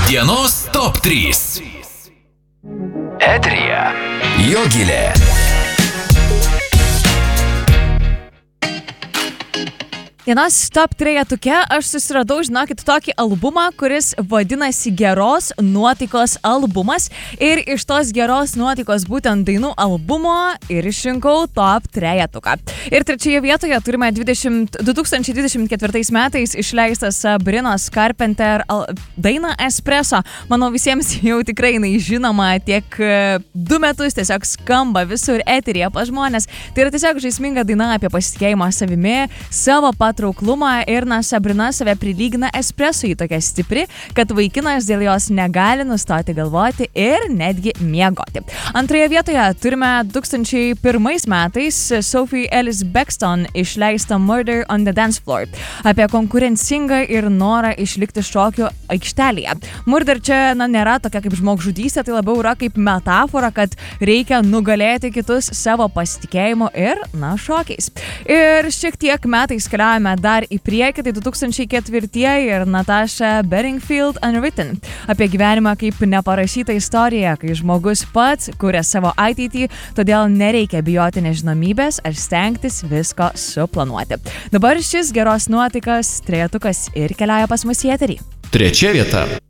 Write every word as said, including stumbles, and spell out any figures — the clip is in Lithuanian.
Dienos top trys. Eteryje Jogilė. Dienos top trejetuke aš susiradau, žinokit, tokį albumą, kuris vadinasi Geros nuotaikos albumas. Ir iš tos Geros nuotaikos būtent dainų albumo ir išrinkau top trejetuką. Ir trečioje vietoje turime dvidešimt, du tūkstančiai dvidešimt ketvirtais metais išleistas Sabrinos Carpenter dainą Espresso. Manau, visiems jau tikrai jinai žinoma, tiek du metus tiesiog skamba visur eteryje pas žmonės. Tai yra tiesiog žaisminga daina apie pasitikėjimą savimi, savo pat trauklumą ir na, Sabrina save prilygina espreso į tokią stipri, kad vaikinas dėl jos negali nustoti galvoti ir netgi miegoti. Antroje vietoje turime du tūkstančiai pirmais metais Sophie Ellis Bexton išleistą Murder on the Dance Floor apie konkurencingą ir norą išlikti šokių aikštelėje. Murder čia na, nėra tokia kaip žmogžudystė, tai labiau yra kaip metafora, kad reikia nugalėti kitus savo pasitikėjimu ir na, šokiais. Ir šiek tiek metais keliaujame dar į priekį, tai du tūkstančiai ketvirtieji ir Natasha Bedingfield Unwritten apie gyvenimą kaip neparašytą istoriją, kai žmogus pats kuria savo ateitį, todėl nereikia bijoti nežinomybės ar stengtis visko suplanuoti. Dabar šis Geros nuotaikas trejetukas ir keliauja pas mus į eterį. Trečia vieta.